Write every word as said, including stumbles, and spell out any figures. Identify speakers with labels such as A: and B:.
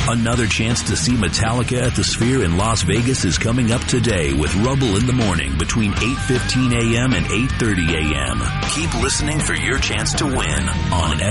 A: Another chance to see Metallica at the Sphere in Las Vegas is coming up today with Rumble in the Morning between eight fifteen a.m. and eight thirty a.m. Keep listening for your chance to win on